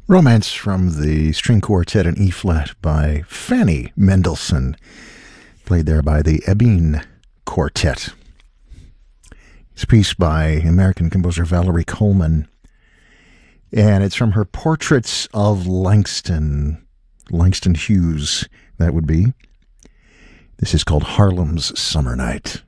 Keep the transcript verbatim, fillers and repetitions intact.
Romance from the String Quartet in E-flat by Fanny Mendelssohn, played there by the Ebene Quartet. It's a piece by American composer Valerie Coleman, and it's from her Portraits of Langston, Langston Hughes, that would be. This is called Harlem's Summer Night.